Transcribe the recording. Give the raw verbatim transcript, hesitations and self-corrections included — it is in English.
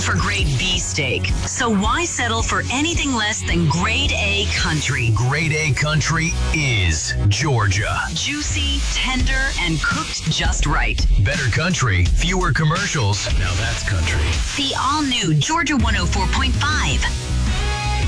for grade B steak. So why settle for anything less than grade A country? Grade A country is Georgia. Juicy, tender, and cooked just right. Better country, fewer commercials. Now that's country. The all-new Georgia one oh four point five.